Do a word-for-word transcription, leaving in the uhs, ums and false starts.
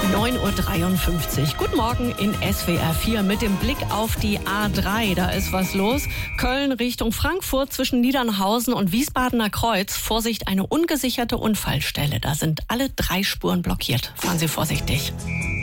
neun Uhr dreiundfünfzig. Guten Morgen in S W R vier mit dem Blick auf die A drei. Da ist was los. Köln Richtung Frankfurt zwischen Niedernhausen und Wiesbadener Kreuz. Vorsicht, eine ungesicherte Unfallstelle. Da sind alle drei Spuren blockiert. Fahren Sie vorsichtig.